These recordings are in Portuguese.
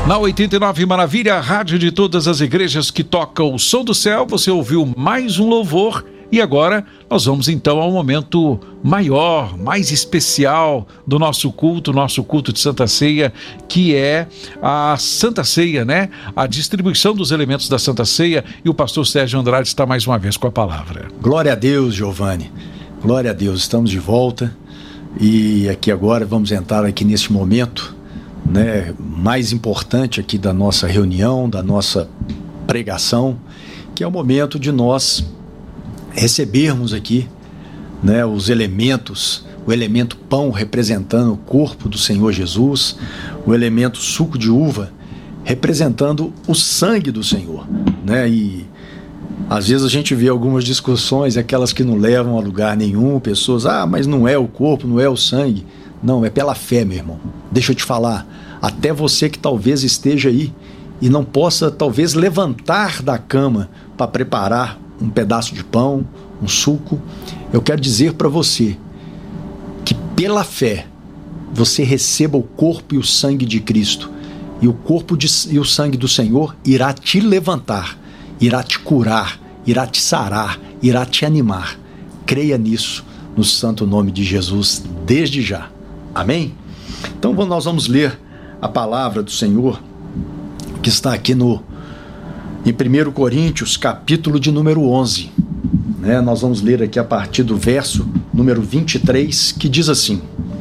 Na 89 Maravilha, a rádio de todas as igrejas que toca o som do céu, você ouviu mais um louvor. E agora nós vamos então ao momento maior, mais especial do nosso culto de Santa Ceia, que é a Santa Ceia, né? A distribuição dos elementos da Santa Ceia, e o pastor Sérgio Andrade está mais uma vez com a palavra. Glória a Deus, Giovanni. Glória a Deus, estamos de volta e aqui agora vamos entrar aqui nesse momento, né, mais importante aqui da nossa reunião, da nossa pregação, que é o momento de nós recebermos aqui, né, os elementos, o elemento pão representando o corpo do Senhor Jesus, o elemento suco de uva representando o sangue do Senhor, né? E às vezes a gente vê algumas discussões, aquelas que não levam a lugar nenhum, pessoas, mas não é o corpo, não é o sangue. Não, é pela fé, meu irmão. Deixa eu te falar, até você que talvez esteja aí e não possa talvez levantar da cama para preparar um pedaço de pão, um suco, eu quero dizer para você que pela fé você receba o corpo e o sangue de Cristo, e o corpo e o sangue do Senhor irá te levantar, irá te curar, irá te sarar, irá te animar. Creia nisso, no santo nome de Jesus, desde já. Amém? Então nós vamos ler a palavra do Senhor, que está aqui em 1 Coríntios, capítulo de número 11. Né? Nós vamos ler aqui a partir do verso número 23, que diz assim: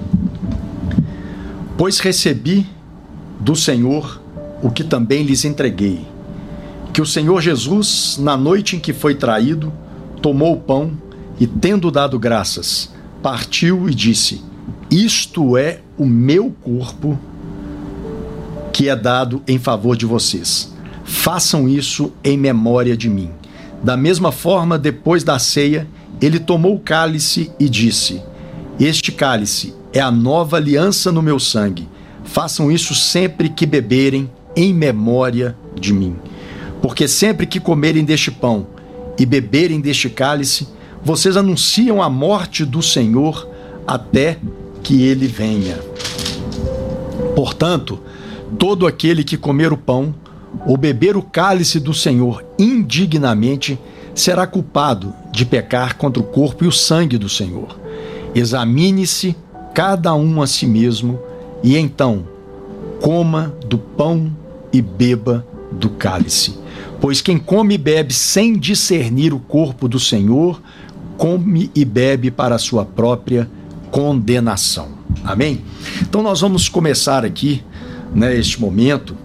Pois recebi do Senhor o que também lhes entreguei, que o Senhor Jesus, na noite em que foi traído, tomou o pão e, tendo dado graças, partiu e disse: Isto é o meu corpo, que é dado em favor de vocês. Façam isso em memória de mim. Da mesma forma, depois da ceia, ele tomou o cálice e disse: Este cálice é a nova aliança no meu sangue. Façam isso sempre que beberem, em memória de mim. Porque sempre que comerem deste pão e beberem deste cálice, vocês anunciam a morte do Senhor até que ele venha. Portanto, todo aquele que comer o pão ou beber o cálice do Senhor indignamente será culpado de pecar contra o corpo e o sangue do Senhor. Examine-se cada um a si mesmo, e então coma do pão e beba do cálice. Pois quem come e bebe sem discernir o corpo do Senhor, come e bebe para a sua própria condenação. Amém? Então nós vamos começar aqui, né, este momento,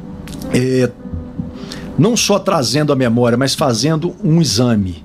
não só trazendo a memória, mas fazendo um exame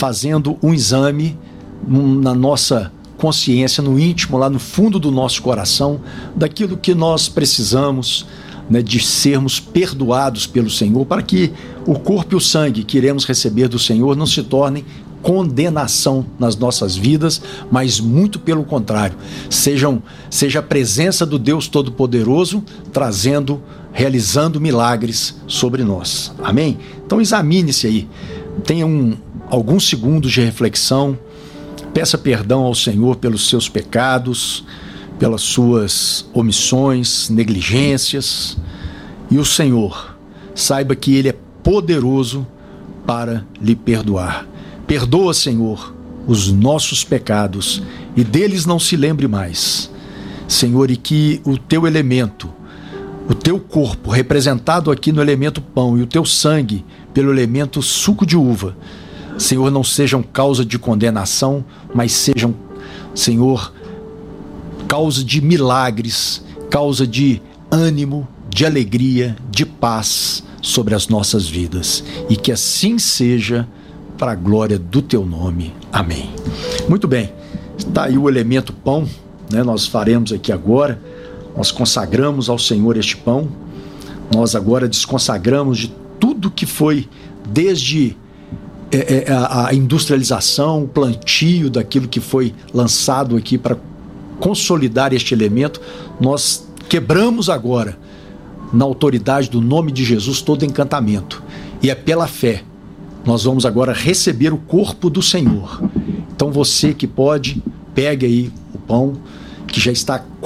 na nossa consciência, no íntimo, lá no fundo do nosso coração, daquilo que nós precisamos, né, de sermos perdoados pelo Senhor, para que o corpo e o sangue que iremos receber do Senhor não se tornem condenação nas nossas vidas, mas muito pelo contrário, seja a presença do Deus Todo-Poderoso realizando milagres sobre nós. Amém? Então examine-se aí, tenha alguns segundos de reflexão, peça perdão ao Senhor pelos seus pecados, pelas suas omissões, negligências, e o Senhor, saiba que Ele é poderoso para lhe perdoar. Perdoa, Senhor, os nossos pecados e deles não se lembre mais. Senhor, e que o teu elemento, o teu corpo representado aqui no elemento pão e o teu sangue pelo elemento suco de uva, Senhor, não sejam causa de condenação, mas sejam, Senhor, causa de milagres, causa de ânimo, de alegria, de paz sobre as nossas vidas. E que assim seja, para a glória do teu nome. Amém. Muito bem, está aí o elemento pão, né? Nós faremos aqui agora, nós consagramos ao Senhor este pão, nós agora desconsagramos de tudo que foi desde a industrialização, o plantio daquilo que foi lançado aqui para consolidar este elemento. Nós quebramos agora, na autoridade do nome de Jesus, todo encantamento, e é pela fé nós vamos agora receber o corpo do Senhor. Então você que pode, pegue aí o pão que já está